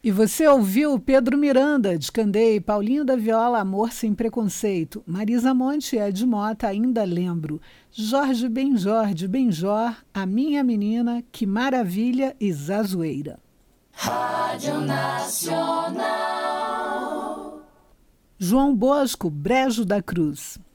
E você ouviu Pedro Miranda, de Candei, Paulinho da Viola, Amor Sem Preconceito, Marisa Monte e Ed Mota, Ainda Lembro, Jorge Benjor, A Minha Menina, Que Maravilha e Zazueira. Rádio Nacional. João Bosco, Brejo da Cruz.